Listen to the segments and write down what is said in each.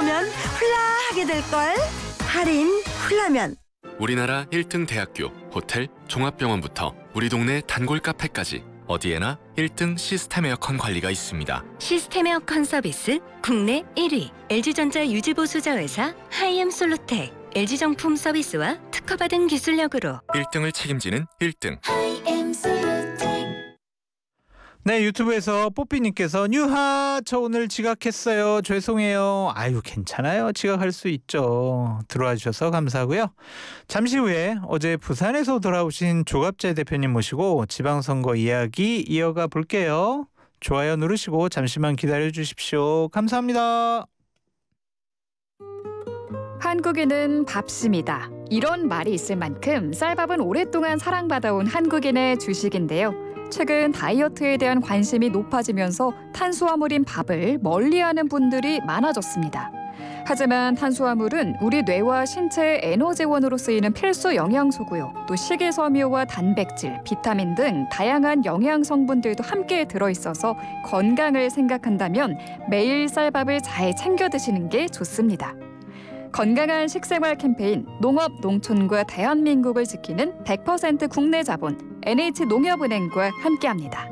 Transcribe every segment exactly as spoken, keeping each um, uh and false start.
오면 훌라하게 될걸. 할인 훌라면. 우리나라 일 등 대학교, 호텔, 종합병원부터 우리 동네 단골 카페까지 어디에나 일 등 시스템 에어컨 관리가 있습니다. 시스템 에어컨 서비스 국내 일 위 엘지전자 유지보수자 회사 하이엠솔루텍. 엘지정품 서비스와 특허받은 기술력으로 일 등을 책임지는 일 등. 네, 유튜브에서 뽀삐님께서 뉴하 저 오늘 지각했어요. 죄송해요. 아유 괜찮아요. 지각할 수 있죠. 들어와 주셔서 감사하고요. 잠시 후에 어제 부산에서 돌아오신 조갑재 대표님 모시고 지방선거 이야기 이어가 볼게요. 좋아요 누르시고 잠시만 기다려 주십시오. 감사합니다. 한국인은 밥심이다. 이런 말이 있을 만큼 쌀밥은 오랫동안 사랑받아온 한국인의 주식인데요. 최근 다이어트에 대한 관심이 높아지면서 탄수화물인 밥을 멀리하는 분들이 많아졌습니다. 하지만 탄수화물은 우리 뇌와 신체의 에너지원으로 쓰이는 필수 영양소고요. 또 식이섬유와 단백질, 비타민 등 다양한 영양 성분들도 함께 들어있어서 건강을 생각한다면 매일 쌀밥을 잘 챙겨 드시는 게 좋습니다. 건강한 식생활 캠페인 농업 농촌과 대한민국을 지키는 백 퍼센트 국내 자본 엔에이치농협은행과 함께합니다.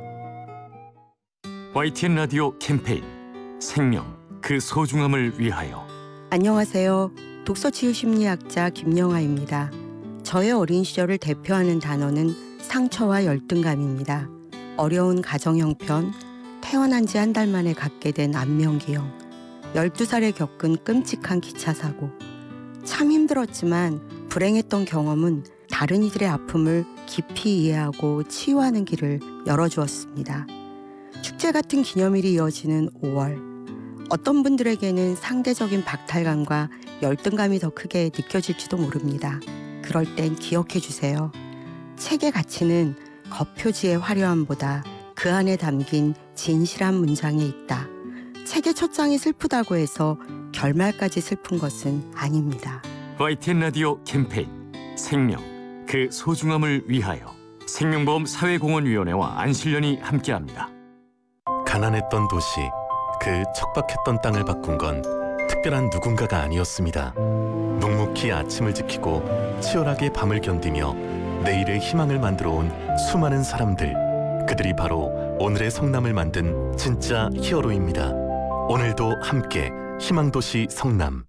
와이티엔 라디오 캠페인 생명 그 소중함을 위하여. 안녕하세요. 독서치유심리학자 김영아입니다. 저의 어린 시절을 대표하는 단어는 상처와 열등감입니다. 어려운 가정 형편, 태어난 지 한 달 만에 갖게 된 안면기형, 열두 살에 겪은 끔찍한 기차 사고. 참 힘들었지만 불행했던 경험은 다른 이들의 아픔을 깊이 이해하고 치유하는 길을 열어주었습니다. 축제 같은 기념일이 이어지는 오월. 어떤 분들에게는 상대적인 박탈감과 열등감이 더 크게 느껴질지도 모릅니다. 그럴 땐 기억해 주세요. 책의 가치는 겉표지의 화려함보다 그 안에 담긴 진실한 문장에 있다. 책의 첫 장이 슬프다고 해서 결말까지 슬픈 것은 아닙니다. 와이티엔 라디오 캠페인 생명 그 소중함을 위하여 생명보험 사회공헌위원회와 안실련이 함께합니다. 가난했던 도시, 그 척박했던 땅을 바꾼 건 특별한 누군가가 아니었습니다. 묵묵히 아침을 지키고 치열하게 밤을 견디며 내일의 희망을 만들어 온 수많은 사람들. 그들이 바로 오늘의 성남을 만든 진짜 히어로입니다. 오늘도 함께 희망도시 성남.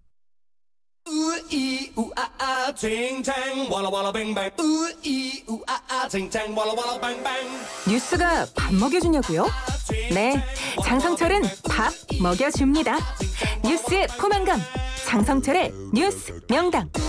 뉴스가 밥 먹여주냐고요? 네, 장성철은 밥 먹여줍니다. 뉴스의 포만감, 장성철의 뉴스 명당.